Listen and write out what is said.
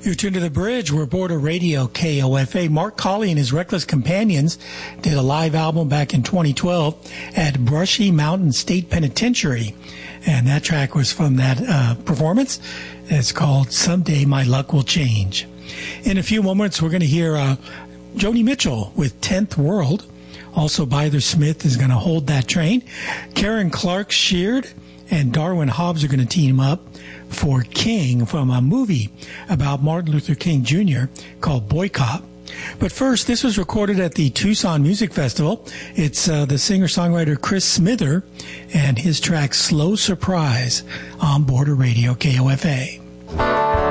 You're tuned to The Bridge. We're Border Radio, KOFA. Mark Colley and his Reckless Companions did a live album back in 2012 at Brushy Mountain State Penitentiary. And that track was from that performance. It's called Someday My Luck Will Change. In a few moments, we're going to hear Joni Mitchell with 10th World. Also, Byther Smith is going to hold that train. Karen Clark Sheard and Darwin Hobbs are going to team up for King from a movie about Martin Luther King Jr. called Boycott. But first, this was recorded at the Tucson Music Festival. It's the singer-songwriter Chris Smither and his track Slow Surprise on Border Radio KOFA.